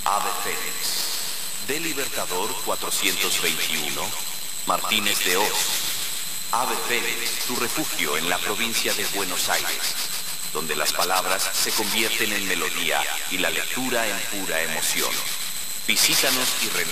Ave Fénix. De Libertador 421, Martínez de Hoz. Ave Fénix, tu refugio en la provincia de Buenos Aires, donde las palabras se convierten en melodía y la lectura en pura emoción. Visítanos y